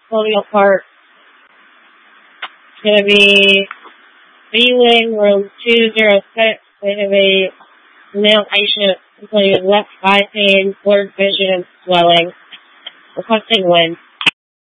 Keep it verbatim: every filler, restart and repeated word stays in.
Colonial Park. It's going to be B-Wing, room two oh six. They have a male patient complaining of left eye pain, blurred vision, and swelling. Requesting wind.